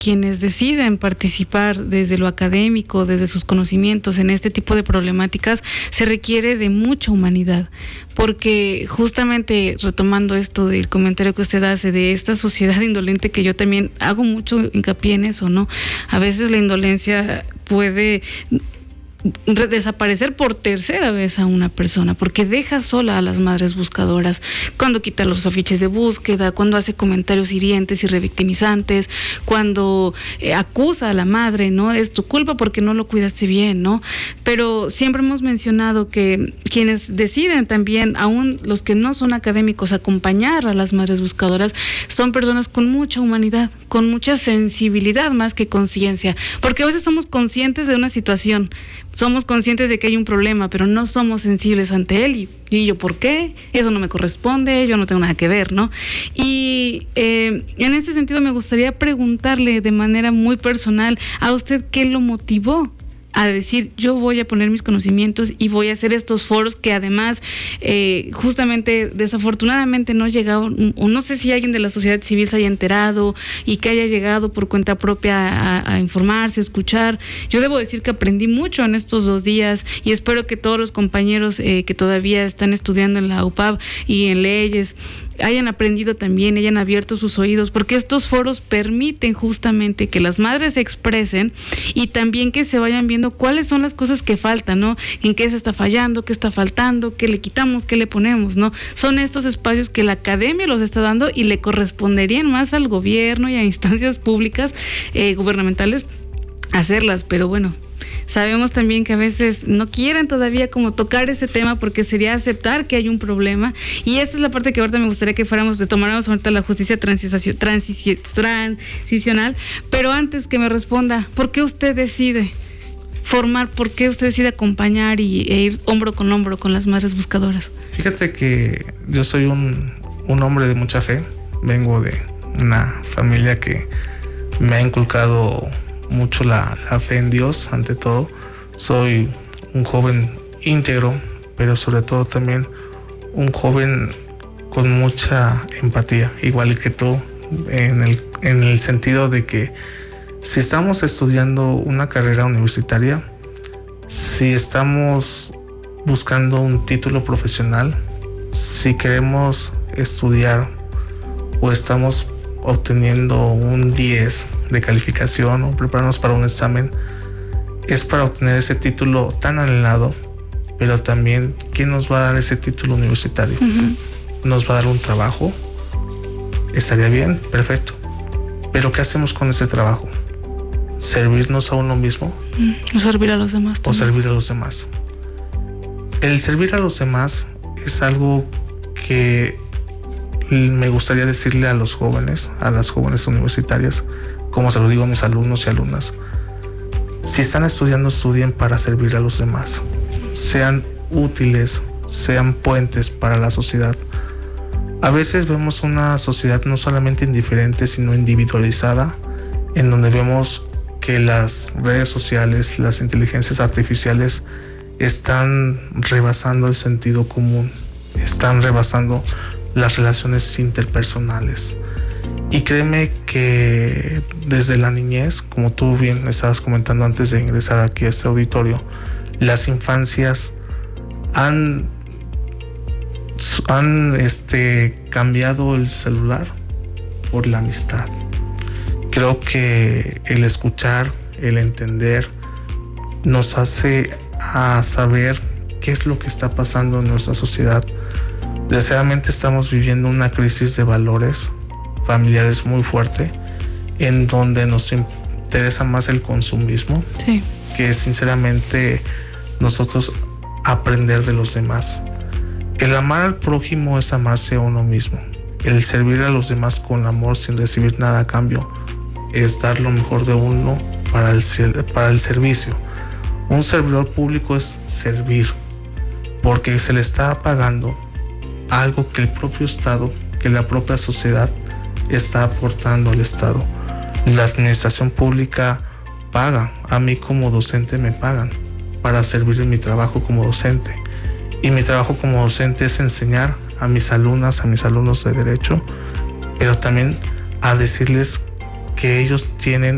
quienes deciden participar desde lo académico, desde sus conocimientos en este tipo de problemáticas, se requiere de mucha humanidad, porque justamente retomando esto del comentario que usted hace de esta sociedad indolente, que yo también hago mucho hincapié en eso, ¿no? A veces la indolencia puede desaparecer por tercera vez a una persona, porque deja sola a las madres buscadoras, cuando quita los afiches de búsqueda, cuando hace comentarios hirientes y revictimizantes, cuando acusa a la madre, ¿no? Es tu culpa porque no lo cuidaste bien, ¿no? Pero siempre hemos mencionado que quienes deciden también, aún los que no son académicos, acompañar a las madres buscadoras, son personas con mucha humanidad, con mucha sensibilidad más que conciencia, porque a veces somos conscientes de una situación, somos conscientes de que hay un problema, pero no somos sensibles ante él. ¿Y yo por qué? Eso no me corresponde, yo no tengo nada que ver, ¿no? Y en este sentido me gustaría preguntarle de manera muy personal a usted qué lo motivó a decir, yo voy a poner mis conocimientos y voy a hacer estos foros que además justamente desafortunadamente no llegaron, o no sé si alguien de la sociedad civil se haya enterado y que haya llegado por cuenta propia a informarse, a escuchar. Yo debo decir que aprendí mucho en estos 2 días y espero que todos los compañeros que todavía están estudiando en la UPAV y en leyes hayan aprendido también, hayan abierto sus oídos, porque estos foros permiten justamente que las madres se expresen y también que se vayan viendo cuáles son las cosas que faltan, ¿no? En qué se está fallando, qué está faltando, qué le quitamos, qué le ponemos, ¿no? Son estos espacios que la academia los está dando y le corresponderían más al gobierno y a instancias públicas, gubernamentales, hacerlas, pero bueno, sabemos también que a veces no quieren todavía como tocar ese tema porque sería aceptar que hay un problema, y esta es la parte que ahorita me gustaría que retomáramos ahorita, la justicia transicional, pero antes que me responda, ¿por qué usted decide formar, por qué usted decide acompañar e ir hombro con hombro con las madres buscadoras? Fíjate que yo soy un hombre de mucha fe, vengo de una familia que me ha inculcado mucho la fe en Dios ante todo. Soy un joven íntegro, pero sobre todo también un joven con mucha empatía, igual que tú, en el sentido de que si estamos estudiando una carrera universitaria, si estamos buscando un título profesional, si queremos estudiar o estamos obteniendo un 10 de calificación o prepararnos para un examen, es para obtener ese título tan anhelado, pero también ¿quién nos va a dar ese título universitario? Uh-huh. ¿Nos va a dar un trabajo? Estaría bien, perfecto, pero ¿qué hacemos con ese trabajo? ¿Servirnos a uno mismo? O servir a los demás también. O servir a los demás. El servir a los demás es algo que me gustaría decirle a los jóvenes, a las jóvenes universitarias, como se lo digo a mis alumnos y alumnas: si están estudiando, estudien para servir a los demás, sean útiles, sean puentes para la sociedad. A veces vemos una sociedad no solamente indiferente, sino individualizada, en donde vemos que las redes sociales, las inteligencias artificiales están rebasando el sentido común, están rebasando las relaciones interpersonales. Y créeme que desde la niñez, como tú bien estabas comentando antes de ingresar aquí a este auditorio, las infancias han cambiado el celular por la amistad. Creo que el escuchar, el entender, nos hace a saber qué es lo que está pasando en nuestra sociedad. Desgraciadamente estamos viviendo una crisis de valores familiares muy fuerte, en donde nos interesa más el consumismo, sí, que sinceramente nosotros aprender de los demás. El amar al prójimo es amarse a uno mismo. El servir a los demás con amor sin recibir nada a cambio es dar lo mejor de uno para el servicio. Un servidor público es servir porque se le está pagando algo que el propio Estado, que la propia sociedad está aportando al Estado. La administración pública paga, a mí como docente me pagan para servir en mi trabajo como docente. Y mi trabajo como docente es enseñar a mis alumnas, a mis alumnos de derecho, pero también a decirles que ellos tienen